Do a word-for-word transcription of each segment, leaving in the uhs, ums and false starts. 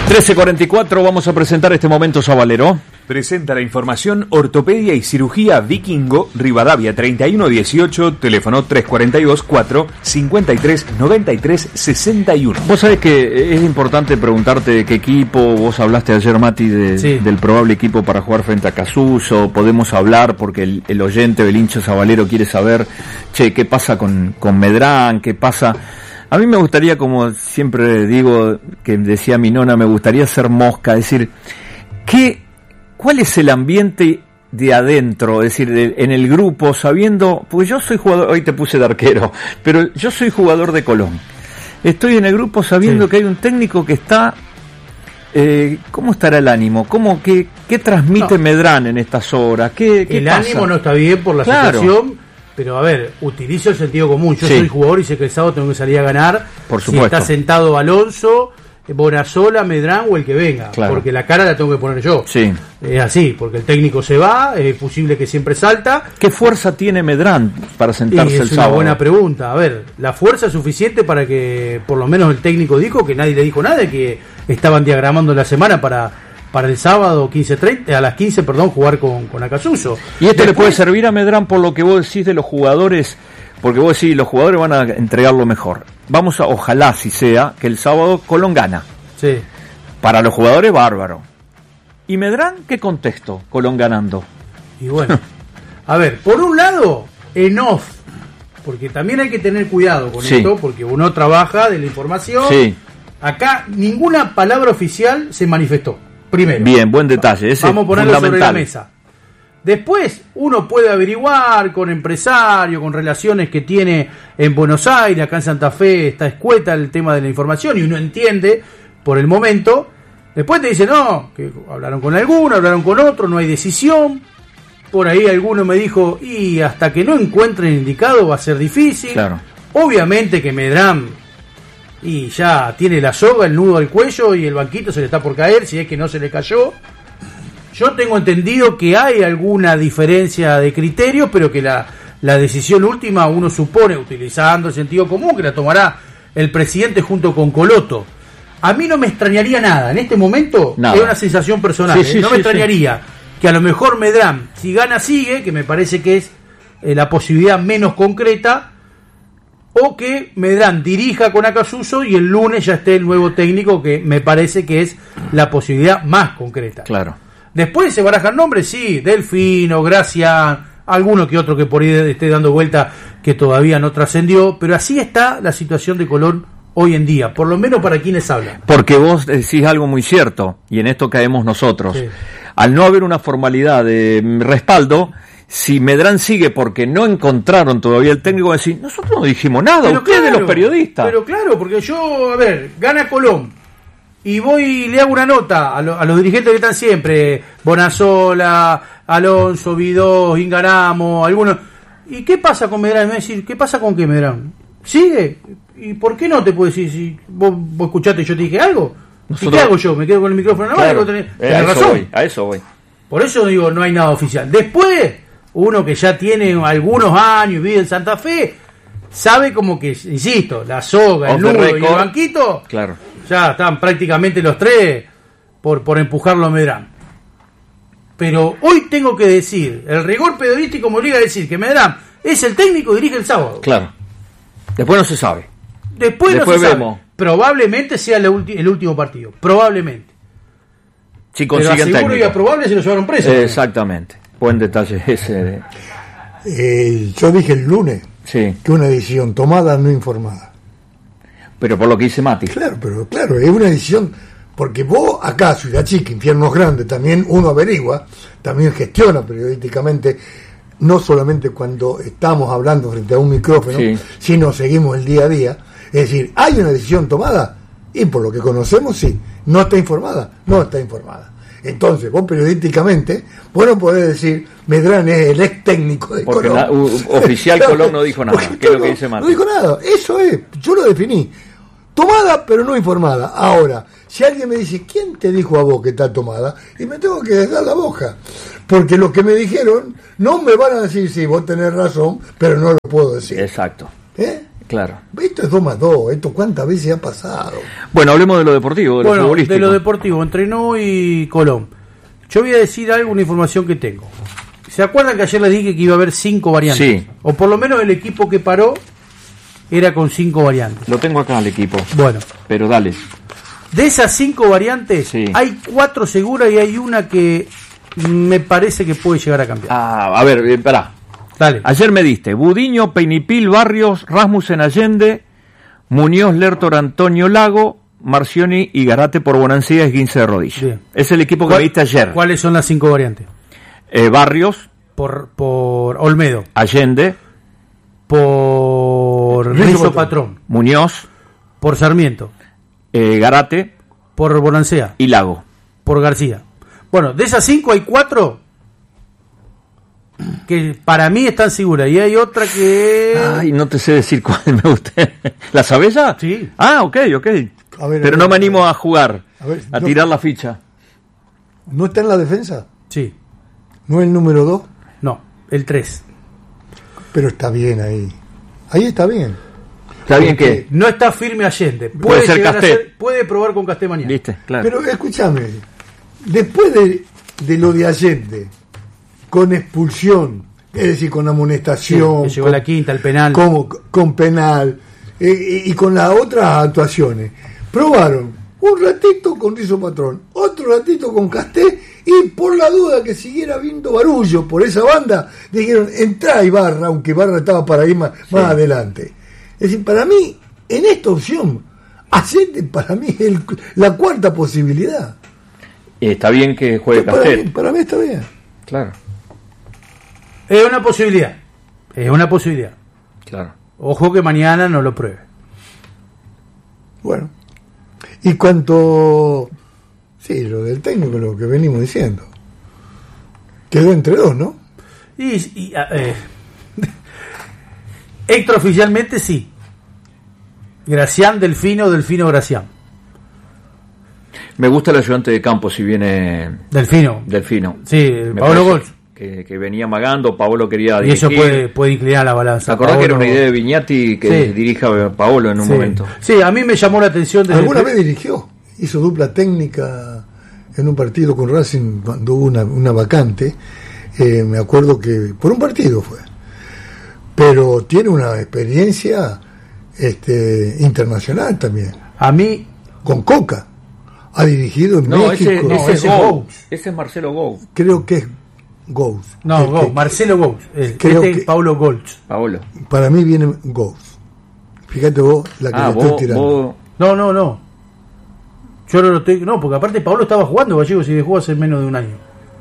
trece cuarenta y cuatro, vamos a presentar este momento Sabalero. Presenta la información Ortopedia y Cirugía Vikingo, Rivadavia treinta y uno dieciocho, teléfono tres cuatro dos, cuatro cincuenta y tres noventa y tres sesenta y uno. Vos sabés que es importante preguntarte de qué equipo. Vos hablaste ayer, Mati, de, sí. del probable equipo para jugar frente a Casuso. Podemos hablar porque el, el oyente o el hincha Sabalero quiere saber, che, qué pasa con, con Medrán, qué pasa. A mí me gustaría, como siempre digo, que decía mi nona, me gustaría ser mosca, es decir, ¿qué, ¿cuál es el ambiente de adentro? Es decir, de, en el grupo, sabiendo, pues yo soy jugador, hoy te puse de arquero, pero yo soy jugador de Colón. Estoy en el grupo sabiendo sí. que hay un técnico que está, eh, ¿cómo estará el ánimo? ¿Cómo, qué, qué transmite no. Medrán en estas horas? ¿Qué, qué el pasa? ánimo no está bien por la claro. situación. Pero a ver, utilizo el sentido común. Yo sí. soy jugador y sé que el sábado tengo que salir a ganar. Por supuesto. Si está sentado Alonso, Bonazola, Medrán o el que venga. Claro. Porque la cara la tengo que poner yo. Sí. Es así, porque el técnico se va, es posible que siempre salta. ¿Qué fuerza tiene Medrán para sentarse y el sábado? Es una buena pregunta. A ver, la fuerza es suficiente para que, por lo menos el técnico dijo, que nadie le dijo nada, que estaban diagramando la semana para... para el sábado quince treinta, a las quince, perdón, jugar con, con Acasuso. ¿Y esto Después, le puede servir a Medrán por lo que vos decís de los jugadores? Porque vos decís, los jugadores van a entregar lo mejor. Vamos a, ojalá si sea, que el sábado Colón gana. Sí. Para los jugadores, bárbaro. ¿Y Medrán qué contexto? Colón ganando. Y bueno, a ver, por un lado, en off, porque también hay que tener cuidado con sí. esto, porque uno trabaja de la información. Sí. Acá ninguna palabra oficial se manifestó. Primero. Bien, buen detalle. Ese vamos a ponerlo sobre la mesa. Después, uno puede averiguar con empresarios, con relaciones que tiene en Buenos Aires, acá en Santa Fe está escueta el tema de la información y uno entiende por el momento. Después te dice, no, que hablaron con alguno, hablaron con otro, no hay decisión. Por ahí alguno me dijo, y hasta que no encuentren indicado va a ser difícil. Claro. Obviamente que Medrán y ya tiene la soga, el nudo al cuello y el banquito se le está por caer, si es que no se le cayó. Yo tengo entendido que hay alguna diferencia de criterios, pero que la, la decisión última uno supone, utilizando el sentido común, que la tomará el presidente junto con Coloto. A mí no me extrañaría nada, en este momento nada. Es una sensación personal, sí, sí, ¿eh? no sí, me extrañaría sí. que a lo mejor Medrán, si gana sigue, que me parece que es eh, la posibilidad menos concreta, o que Medrán dirija con Acasuso y el lunes ya esté el nuevo técnico, que me parece que es la posibilidad más concreta. Claro. Después se barajan nombres, sí, Delfino, Gracián, alguno que otro que por ahí esté dando vuelta que todavía no trascendió, pero así está la situación de Colón hoy en día, por lo menos para quienes hablan. Porque vos decís algo muy cierto, y en esto caemos nosotros. Sí. Al no haber una formalidad de respaldo, si Medrán sigue porque no encontraron todavía el técnico, va a decir, nosotros no dijimos nada, pero ustedes claro, los periodistas. Pero claro, porque yo, a ver, gana Colón, y voy y le hago una nota a, lo, a los dirigentes que están siempre, Bonazola, Alonso, Vidó, Ingaramo, algunos. ¿Y qué pasa con Medrán? Me va a decir, ¿qué pasa con qué Medrán? ¿Sigue? ¿Y por qué no te puedo decir si vos, vos escuchaste y yo te dije algo? Nosotros... ¿Y qué hago yo? ¿Me quedo con el micrófono en la mano? Claro, Tenés, eh, tenés a eso razón. Voy, a eso voy. Por eso digo, no hay nada oficial. Después, uno que ya tiene algunos años y vive en Santa Fe, sabe como que, insisto, la soga, el nudo y el banquito, claro. ya están prácticamente los tres por, por empujarlo a Medrán. Pero hoy tengo que decir, el rigor periodístico me obliga a decir que Medrán es el técnico y dirige el sábado. Claro. Después no se sabe. Después, Después no se vemos. sabe. Probablemente sea el, ulti- el último partido. Probablemente. Si consiguen Pero seguro técnico. y probable se lo llevaron preso. Eh, exactamente. Buen detalle ese. De... Eh, yo dije el lunes sí. que una decisión tomada no informada. Pero por lo que dice Mati. Claro, pero claro, es una decisión, porque vos acá, Ciudad Chica, Infiernos Grandes, también uno averigua, también gestiona periodísticamente, no solamente cuando estamos hablando frente a un micrófono, sí. sino seguimos el día a día. Es decir, ¿hay una decisión tomada? Y por lo que conocemos, sí. ¿No está informada? No está informada. Entonces, vos periodísticamente, vos no podés decir, Medrán es el ex técnico de porque Colón. Porque uh, oficial Colón no dijo nada. ¿Qué es lo que dice Mati? No dijo nada. Eso es, yo lo definí. Tomada, pero no informada. Ahora, si alguien me dice, ¿quién te dijo a vos que está tomada? Y me tengo que dar la boca. Porque los que me dijeron, no me van a decir, sí, vos tenés razón, pero no lo puedo decir. Exacto. ¿Eh? Claro. Esto es dos más dos, esto cuántas veces ha pasado. Bueno, hablemos de lo deportivo, de lo bueno, futbolístico. de lo deportivo, entrenó y Colón. Yo voy a decir algo, una información que tengo. ¿Se acuerdan que ayer les dije que iba a haber cinco variantes? Sí. O por lo menos el equipo que paró era con cinco variantes. Lo tengo acá el equipo. Bueno. Pero dale. De esas cinco variantes, sí. hay cuatro seguras y hay una que me parece que puede llegar a cambiar. Ah, a ver, eh, pará. Dale. Ayer me diste Budiño, Peinipil, Barrios, Rasmussen, Allende, Muñoz, Lertor, Antonio Lago, Marcioni y Garate por Bonancía, esguince de rodilla. Bien. Es el equipo que me diste ayer. ¿Cuáles son las cinco variantes? Eh, Barrios. Por, por Olmedo. Allende. Por Rizzo Patrón. Muñoz. Por Sarmiento. Eh, Garate. Por Bonancea. Y Lago. Por García. Bueno, de esas cinco hay cuatro que para mí están seguras y hay otra que... Ay, no te sé decir cuál me gusta. ¿La sabés ya? Sí. Ah, ok, ok. A ver, Pero a no ver, me animo a jugar, a, ver, a no, tirar la ficha. ¿No está en la defensa? Sí. ¿No es el número dos? No, el tres. Pero está bien ahí. Ahí está bien. ¿Está bien que no está firme Allende? Puede, puede ser llegar a Casté. ser, puede probar con Casté mañana. ¿Viste? Claro. Pero escúchame, después de, de lo de Allende, con expulsión, es decir, con amonestación, Sí, que llegó con, la quinta, el penal. Como, con penal, eh, y con las otras actuaciones, probaron un ratito con Rizzo Patrón, otro ratito con Casté, y por la duda que siguiera viendo barullo por esa banda, dijeron, entrá Ibarra, aunque Ibarra estaba para ir más, sí. más adelante. Es decir, para mí, en esta opción, Allende para mí es el, la cuarta posibilidad. Está bien que juegue para Castel. mí, para mí está bien. Claro. Es una posibilidad. Es una posibilidad. Claro. Ojo que mañana no lo pruebe. Bueno. Y cuanto... Sí, lo del técnico, lo que venimos diciendo. Quedó entre dos, ¿no? Y... y eh, extraoficialmente sí. Gracián, Delfino, Delfino, Gracián. Me gusta el ayudante de campo si viene... Delfino. Delfino. Sí, Me Paolo Golch. Que, que venía magando, Paolo quería dirigir. Y eso puede, puede inclinar la balanza. ¿Te acordás Paolo... que era una idea de Viñati que sí. dirija a Paolo en un sí. momento? Sí, a mí me llamó la atención. Desde ¿Alguna el... vez dirigió? Hizo dupla técnica en un partido con Racing cuando hubo una, una vacante. Eh, me acuerdo que por un partido fue. Pero tiene una experiencia este, internacional también. A mí... Con Coca. Ha dirigido en no, México. Ese, no, ese, ese, es Gou. ese es Marcelo Gou. Creo que es Gous. No, Gous, Marcelo Gous. Este es Paulo Golch. Paolo. Para mí viene Gous. Fíjate vos la que ah, le vos, estoy tirando. Vos... No, no, no. Yo no lo estoy. No, porque aparte Paulo estaba jugando, Gallegos, y dejó hace menos de un año.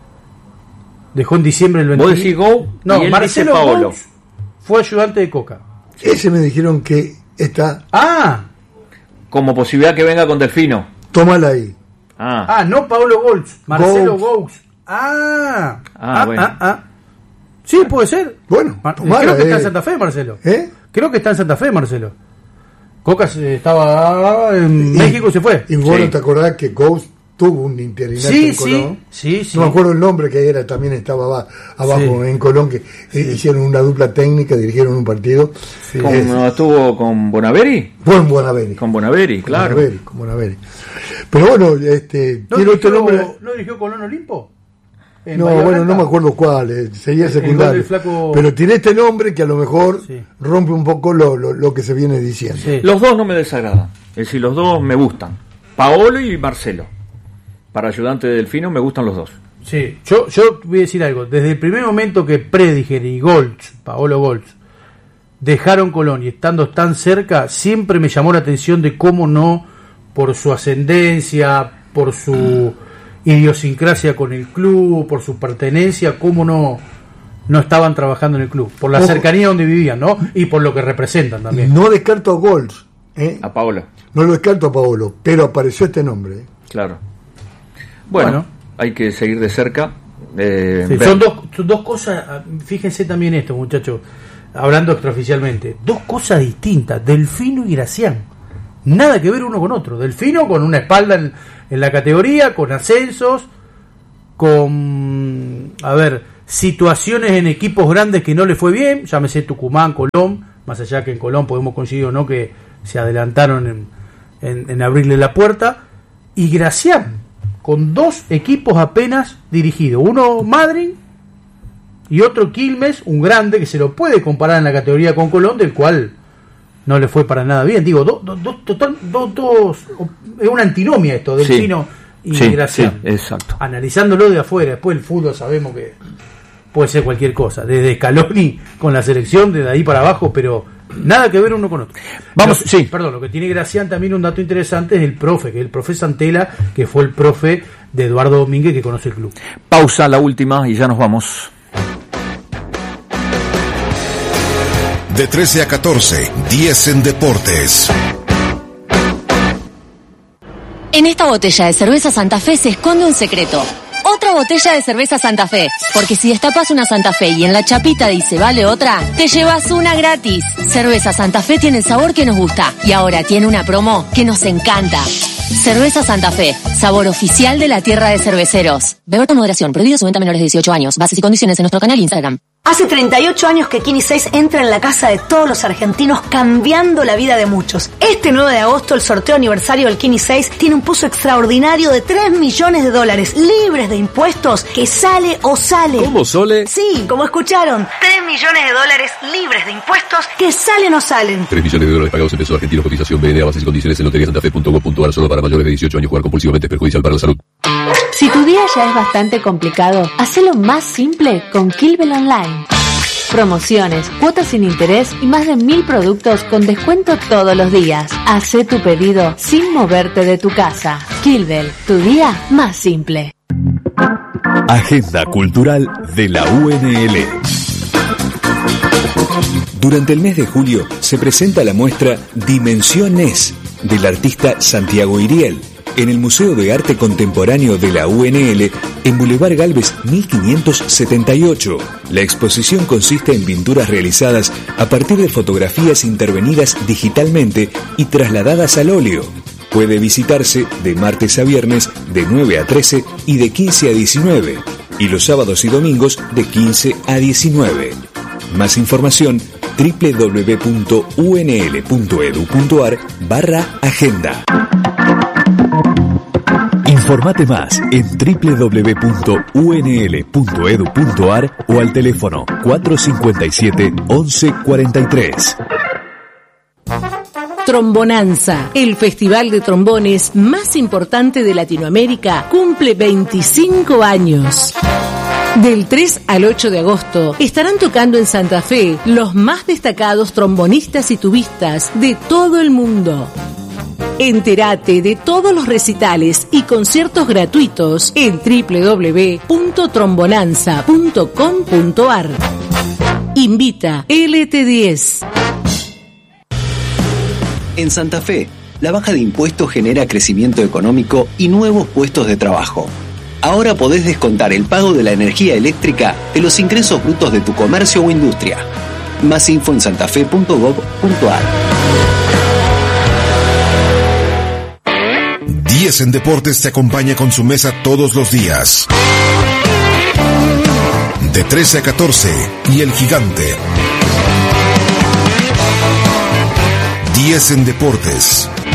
Dejó en diciembre el veintiuno. ¿Vos decís Gou? No, y él Marcelo dice Paolo. Gous fue ayudante de Coca. Ese me dijeron que está. Ah, como posibilidad que venga con Delfino. Tómala ahí. Ah, ah no Paulo Golch, Marcelo Gous. Ah, ah, ah, bueno. ah, ah. Sí, puede ser. Bueno, Mar- tomala, creo que está eh. en Santa Fe, Marcelo. ¿Eh? Creo que está en Santa Fe, Marcelo. Coca estaba en Y- México y se fue. Y vos Sí. no te acordás que Gous tuvo un interinato Sí, en Colón. sí, sí, sí. No me acuerdo el nombre que era, también estaba aba- abajo Sí. en Colón, que eh, hicieron una dupla técnica, dirigieron un partido. Sí. ¿Con- Eh, ¿No estuvo con Bonaveri? Buen Buenaveri. Con Bonaveri, Con claro. Buenaveri, con Buenaveri. Pero bueno, este, ¿No tiene otro dirigió, nombre. ¿No dirigió Colón Olimpo? ¿En No, Bahía bueno, Blanca? no me acuerdo cuál, eh, sería El gol secundario. del flaco- Pero tiene este nombre que a lo mejor Sí. rompe un poco lo, lo, lo que se viene diciendo. Sí. Los dos no me desagradan. Es decir, los dos me gustan. Paolo y Marcelo. Para ayudante de Delfino me gustan los dos. Sí, yo, yo voy a decir algo. Desde el primer momento que Prediger y Golch, Paolo Golch, dejaron Colón y estando tan cerca, siempre me llamó la atención de cómo no, por su ascendencia, por su idiosincrasia con el club, por su pertenencia, cómo no, no estaban trabajando en el club. Por la Ojo. cercanía donde vivían, ¿no? Y por lo que representan también. No descarto a Golds, ¿eh? A Paolo, No lo descarto a Paolo, pero apareció este nombre. ¿eh? claro. Bueno, Bueno. hay que seguir de cerca. eh, Sí, ver- son dos, son dos cosas, fíjense también esto, muchachos, hablando extraoficialmente, dos cosas distintas, Delfino y Gracián, nada que ver uno con otro. Delfino con una espalda en, en la categoría, con ascensos, con, a ver, situaciones en equipos grandes que no le fue bien, llámese Tucumán, Colón, más allá que en Colón podemos coincidir o no que se adelantaron en, en, en abrirle la puerta, y Gracián, con dos equipos apenas dirigidos, uno Madryn y otro Quilmes, un grande que se lo puede comparar en la categoría con Colón, del cual no le fue para nada bien. Digo, dos, dos, dos, total, dos, dos, es una antinomia esto, Delfino sí, y sí, Gracián. Sí, exacto. Analizándolo de afuera, después el fútbol sabemos que puede ser cualquier cosa, desde Scaloni con la selección, desde ahí para abajo, pero nada que ver uno con otro. Vamos, lo, sí. Perdón, lo que tiene Gracián también, un dato interesante, es el profe, que es el profe Santela, que fue el profe de Eduardo Domínguez, que conoce el club. Pausa, la última, y ya nos vamos. De trece a catorce, diez en Deportes. En esta botella de cerveza Santa Fe se esconde un secreto. Otra botella de cerveza Santa Fe. Porque si destapas una Santa Fe y en la chapita dice vale otra, te llevas una gratis. Cerveza Santa Fe tiene el sabor que nos gusta. Y ahora tiene una promo que nos encanta. Cerveza Santa Fe, sabor oficial de la tierra de cerveceros. Beber con moderación, prohibido su venta a menores de dieciocho años. Bases y condiciones en nuestro canal Instagram. Hace treinta y ocho años que Kini seis entra en la casa de todos los argentinos, cambiando la vida de muchos. Este nueve de agosto, el sorteo aniversario del Kini seis tiene un pozo extraordinario de tres millones de dólares, libres de impuestos, que sale o sale. ¿Cómo, Sole? Sí, como escucharon, tres millones de dólares libres de impuestos, que salen o salen. tres millones de dólares pagados en pesos argentinos, cotización B N A, bases y condiciones en lotería santa fe punto com punto ar, solo para mayores de dieciocho años. Jugar compulsivamente es perjudicial para la salud. Si tu día ya es bastante complicado, hacelo más simple con Kilbel Online. Promociones, cuotas sin interés y más de mil productos con descuento todos los días. Hacé tu pedido sin moverte de tu casa. Kilbel, tu día más simple. Agenda Cultural de la U N L. Durante el mes de julio se presenta la muestra Dimensiones del artista Santiago Iriel en el Museo de Arte Contemporáneo de la U N L en Boulevard Galvez mil quinientos setenta y ocho. La exposición consiste en pinturas realizadas a partir de fotografías intervenidas digitalmente y trasladadas al óleo. Puede visitarse de martes a viernes de nueve a trece y de quince a diecinueve, y los sábados y domingos de quince a diecinueve. Más información doble u doble u doble u punto u n l punto e d u punto a r barra agenda. Informate más en doble u doble u doble u punto u n l punto e d u punto a r o al teléfono cuatro cinco siete, once cuarenta y tres. Trombonanza, el festival de trombones más importante de Latinoamérica, cumple veinticinco años. Del tres al ocho de agosto estarán tocando en Santa Fe los más destacados trombonistas y tubistas de todo el mundo. Entérate de todos los recitales y conciertos gratuitos en doble u doble u doble u punto trombonanza punto com punto a r. Invita L T diez. En Santa Fe, la baja de impuestos genera crecimiento económico y nuevos puestos de trabajo. Ahora podés descontar el pago de la energía eléctrica de los ingresos brutos de tu comercio o industria. Más info en santafe punto gob punto a r. diez en Deportes te acompaña con su mesa todos los días. De trece a catorce, y El Gigante. diez en Deportes.